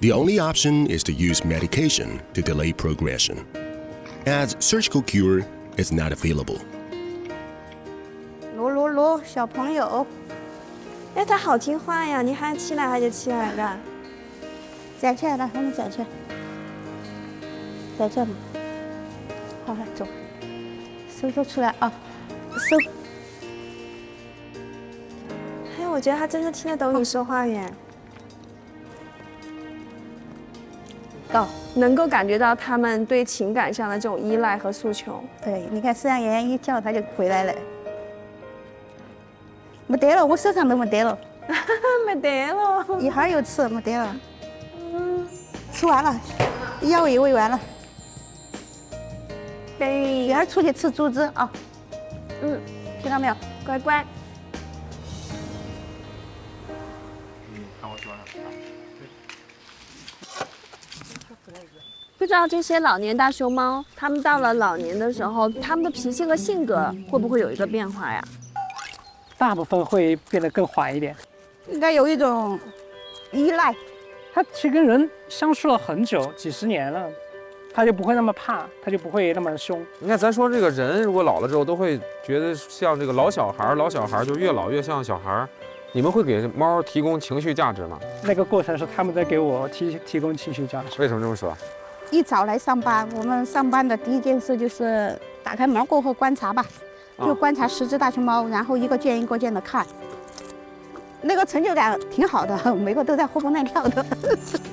The only option is to use medication to delay progression, as surgical cure is not available. 噜，小朋友， 哎，他好听话呀！你喊起来他就起来了。 站起来了，我们站起来，站起来嘛。好，来走，手都出来啊，手。 哎，我觉得他真的听得懂你说话耶。能够感觉到他们对情感上的这种依赖和诉求。 对，你看饲养员一叫他就回来了。没得了，我手上都没得了。 没得了， 一会儿又吃，没得了。吃完了，药也喂完了。 对， 一会儿出去吃竹子啊。听到没有？ 乖乖。不知道这些老年大熊猫，它们到了老年的时候，它们的脾气和性格会不会有一个变化呀？ 大部分会变得更缓一点， 应该有一种依赖。 它其实跟人相处了很久，几十年了，它就不会那么怕，它就不会那么凶。 你看，咱说这个人如果老了之后，都会觉得像这个老小孩就越老越像小孩。你们会给猫提供情绪价值吗？ 那个过程是他们在给我提供情绪价值。 为什么这么说？ 一早来上班，我们上班的第一件事就是打开门过后观察吧，就观察10只大熊猫，然后一个件一个件的看，那个成就感挺好的，每个都在活蹦乱跳的。